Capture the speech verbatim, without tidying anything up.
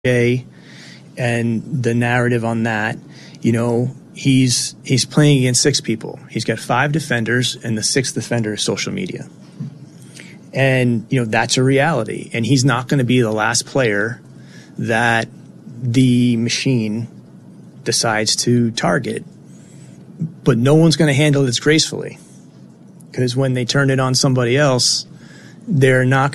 and the narrative on that, you know, he's he's playing against six people. He's got five defenders, and the sixth defender is social media. And, you know, that's a reality. And he's not going to be the last player that the machine decides to target. But no one's going to handle this gracefully, because when they turn it on somebody else, they're not